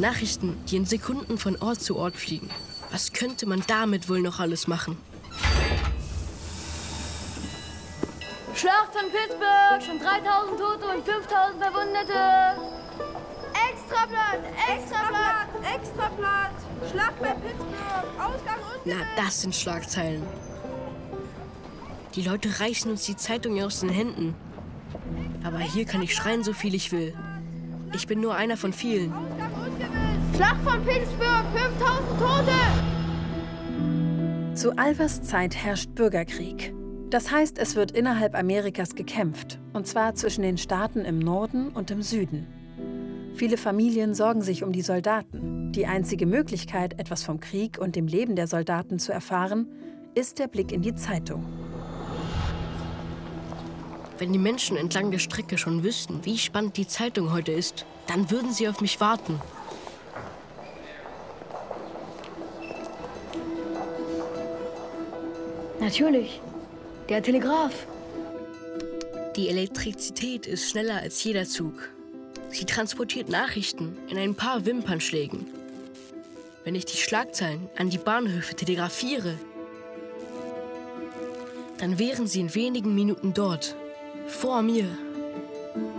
Nachrichten, die in Sekunden von Ort zu Ort fliegen. Was könnte man damit wohl noch alles machen? Schlacht von Pittsburgh, schon 3000 Tote und 5000 Verwundete. Extrablatt, Extrablatt, Extrablatt. Schlacht bei Pittsburgh, Ausgang Na, das sind Schlagzeilen. Die Leute reißen uns die Zeitung aus den Händen. Aber hier kann ich schreien, so viel ich will. Ich bin nur einer von vielen. Schlacht von Pittsburgh, 5000 Tote. Zu Alvers Zeit herrscht Bürgerkrieg. Das heißt, es wird innerhalb Amerikas gekämpft, und zwar zwischen den Staaten im Norden und im Süden. Viele Familien sorgen sich um die Soldaten. Die einzige Möglichkeit, etwas vom Krieg und dem Leben der Soldaten zu erfahren, ist der Blick in die Zeitung. Wenn die Menschen entlang der Strecke schon wüssten, wie spannend die Zeitung heute ist, dann würden sie auf mich warten. Natürlich. Der Telegraph. Die Elektrizität ist schneller als jeder Zug. Sie transportiert Nachrichten in ein paar Wimpernschlägen. Wenn ich die Schlagzeilen an die Bahnhöfe telegrafiere, dann wären sie in wenigen Minuten dort, vor mir.